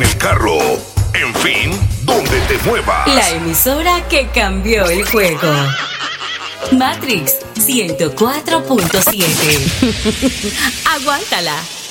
el carro, en fin, donde te muevas. La emisora que cambió el juego. Matrix 104.7. Aguántala.